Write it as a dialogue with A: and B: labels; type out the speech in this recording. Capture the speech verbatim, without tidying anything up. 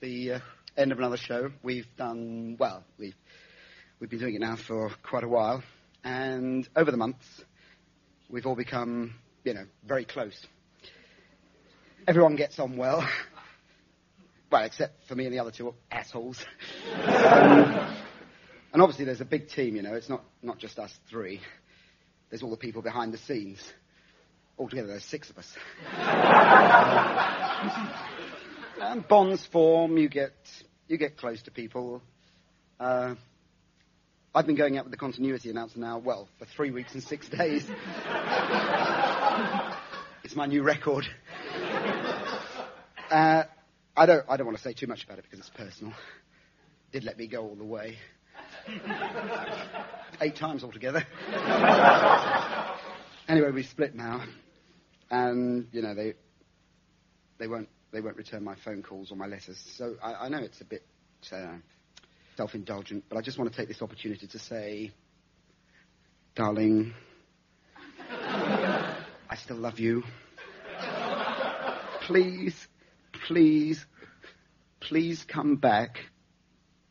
A: the uh, end of another show. We've done, well, we've, we've been doing it now for quite a while. And over the months, we've all become, you know, very close. Everyone gets on well. Well, except for me and the other two assholes. um, and obviously there's a big team, you know. It's not, not just us three. There's all the people behind the scenes. Altogether, there's six of us. And bonds form. You get you get close to people. Uh, I've been going out with the continuity announcer now, well, for three weeks and six days. It's my new record. Uh, I don't I don't want to say too much about it because it's personal. Did let me go all the way. Eight times altogether. Anyway, we split now. And, you know, they they won't they won't return my phone calls or my letters. So I, I know it's a bit uh, self-indulgent, but I just want to take this opportunity to say, darling, I still love you. Please, please, please come back.